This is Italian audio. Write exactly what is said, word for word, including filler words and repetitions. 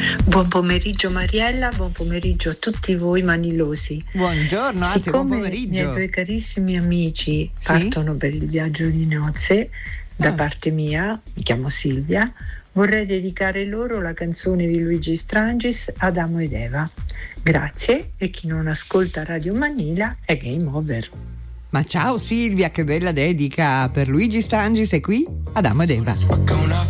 Buon pomeriggio Mariella, buon pomeriggio a tutti voi manilosi. Buongiorno, anzi, Siccome buon pomeriggio. i miei due carissimi amici Sì? partono per il viaggio di nozze, da Ah. parte mia, mi chiamo Silvia, vorrei dedicare loro la canzone di Luigi Strangis, Adamo ed Eva. Grazie, e chi non ascolta Radio Manila è game over. Ma ciao Silvia, che bella dedica per Luigi Strangis, e qui Adamo ed Eva.